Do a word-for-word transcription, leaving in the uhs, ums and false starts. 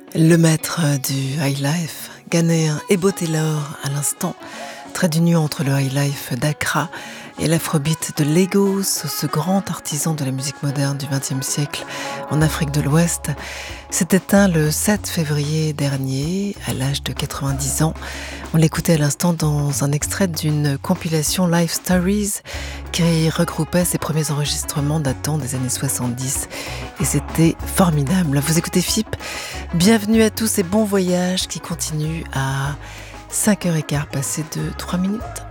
Le maître du high life, ghanéen Ebo Taylor à l'instant, trait d'union entre le high life d'Accra et l'afrobeat de Lagos, ce grand artisan de la musique moderne du vingtième siècle en Afrique de l'Ouest, s'est éteint le sept février dernier à l'âge de quatre-vingt-dix ans. On l'écoutait à l'instant dans un extrait d'une compilation Life Stories qui regroupait ses premiers enregistrements datant des années soixante-dix et c'était formidable. Vous écoutez F I P, bienvenue à tous et bon voyage qui continue à cinq heures quinze passées de trois minutes.